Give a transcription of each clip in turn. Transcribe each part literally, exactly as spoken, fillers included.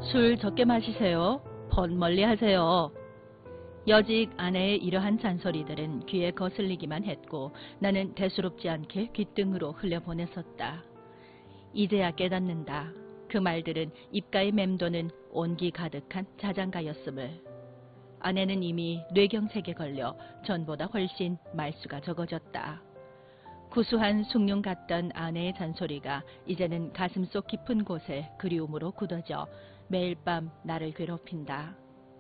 술 적게 마시세요. 번 멀리 하세요. 여직 아내의 이러한 잔소리들은 귀에 거슬리기만 했고 나는 대수롭지 않게 귓등으로 흘려보냈었다. 이제야 깨닫는다. 그 말들은 입가에 맴도는 온기 가득한 자장가였음을. 아내는 이미 뇌경색에 걸려 전보다 훨씬 말수가 적어졌다. 구수한 숭늉 같던 아내의 잔소리가 이제는 가슴속 깊은 곳에 그리움으로 굳어져 매일 밤 나를 괴롭힌다.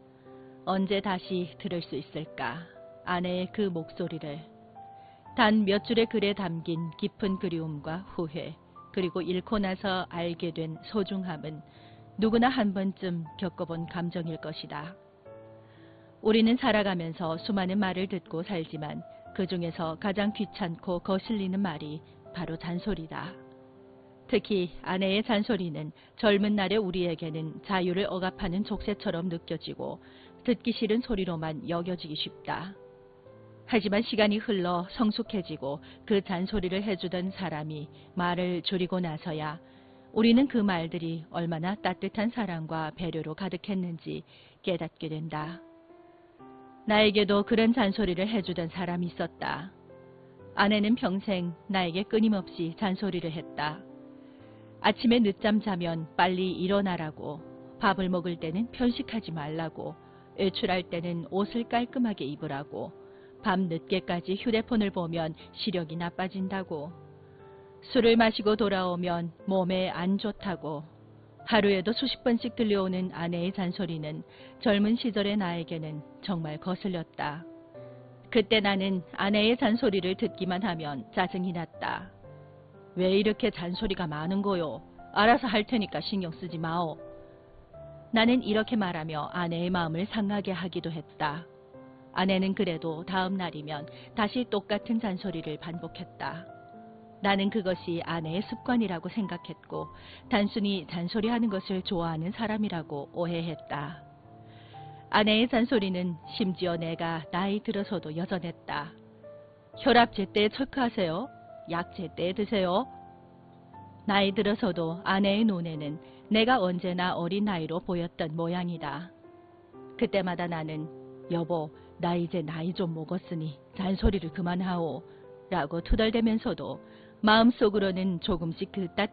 언제 다시 들을 수 있을까? 아내의 그 목소리를. 단 몇 줄의 글에 담긴 깊은 그리움과 후회, 그리고 잃고 나서 알게 된 소중함은 누구나 한 번쯤 겪어본 감정일 것이다. 우리는 살아가면서 수많은 말을 듣고 살지만 그 중에서 가장 귀찮고 거슬리는 말이 바로 잔소리다. 특히 아내의 잔소리는 젊은 날의 우리에게는 자유를 억압하는 족쇄처럼 느껴지고 듣기 싫은 소리로만 여겨지기 쉽다. 하지만 시간이 흘러 성숙해지고 그 잔소리를 해주던 사람이 말을 줄이고 나서야 우리는 그 말들이 얼마나 따뜻한 사랑과 배려로 가득했는지 깨닫게 된다. 나에게도 그런 잔소리를 해주던 사람이 있었다. 아내는 평생 나에게 끊임없이 잔소리를 했다. 아침에 늦잠 자면 빨리 일어나라고, 밥을 먹을 때는 편식하지 말라고, 외출할 때는 옷을 깔끔하게 입으라고, 밤 늦게까지 휴대폰을 보면 시력이 나빠진다고, 술을 마시고 돌아오면 몸에 안 좋다고. 하루에도 수십 번씩 들려오는 아내의 잔소리는 젊은 시절의 나에게는 정말 거슬렸다. 그때 나는 아내의 잔소리를 듣기만 하면 짜증이 났다. 왜 이렇게 잔소리가 많은 거요? 알아서 할 테니까 신경 쓰지 마오. 나는 이렇게 말하며 아내의 마음을 상하게 하기도 했다. 아내는 그래도 다음 날이면 다시 똑같은 잔소리를 반복했다. 나는 그것이 아내의 습관이라고 생각했고 단순히 잔소리하는 것을 좋아하는 사람이라고 오해했다. 아내의 잔소리는 심지어 내가 나이 들어서도 여전했다. 혈압 제때 체크하세요. 약 제때 드세요. 나이 들어서도 아내의 눈에는 내가 언제나 어린 나이로 보였던 모양이다. 그때마다 나는 여보, 나 이제 나이 좀 먹었으니 잔소리를 그만하오 라고 투덜대면서도 마음속으로는 조금씩 그 따뜻한